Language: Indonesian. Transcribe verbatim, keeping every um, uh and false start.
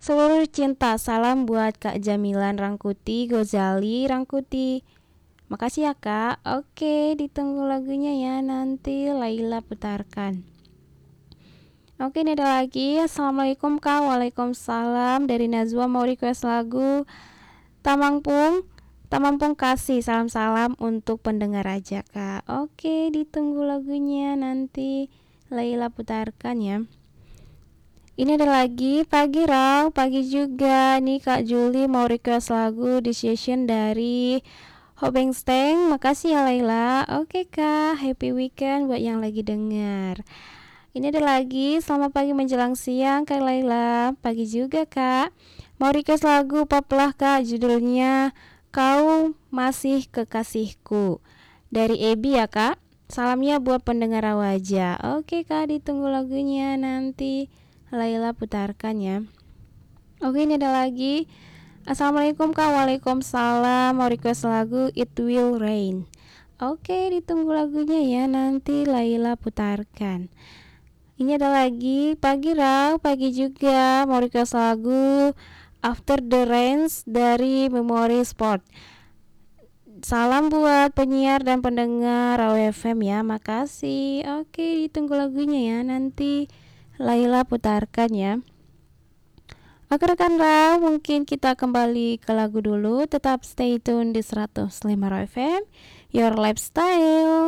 Seluruh cinta, salam buat Kak Jamilan Rangkuti, Gozali Rangkuti. Makasih ya Kak. Oke, ditunggu lagunya ya, nanti Laila putarkan. Oke, ini ada lagi. Assalamualaikum Kak. Waalaikumsalam. Dari Nazwa mau request lagu Tamangpung. Tamangpung kasih salam-salam untuk pendengar aja Kak. Oke, ditunggu lagunya, nanti Laila putarkan ya. Ini ada lagi pagi Rau, pagi juga nih Kak Juli mau request lagu di session dari Hobeng Steng. Makasih ya Laila. Oke Kak, happy weekend buat yang lagi dengar. Ini ada lagi selamat pagi menjelang siang Kak Laila. Pagi juga Kak. Mau request lagu pop lah Kak, judulnya Kau Masih Kekasihku dari Ebi ya Kak. Salamnya buat pendengar Rawaja. Oke Kak, ditunggu lagunya, nanti Laila putarkan ya. Oke, ini ada lagi. Assalamualaikum Kak. Waalaikumsalam. Mau request lagu It Will Rain. Oke, ditunggu lagunya ya, nanti Laila putarkan. Ini ada lagi pagi Rau, pagi juga mau request lagu After the Rains dari Memory Sport. Salam buat penyiar dan pendengar Raw F M ya, makasih. Oke, ditunggu lagunya ya, nanti Laila putarkan ya. Oke rekan Raw, mungkin kita kembali ke lagu dulu. Tetap stay tune di seratus lima Raw F M, Your Lifestyle.